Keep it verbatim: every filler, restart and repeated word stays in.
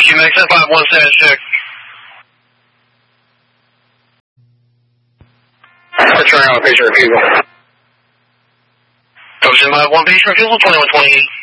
Ocean Max at five one seven six. Returning on patient refusal. Ocean five one patient refusal, twenty-one twenty-eight.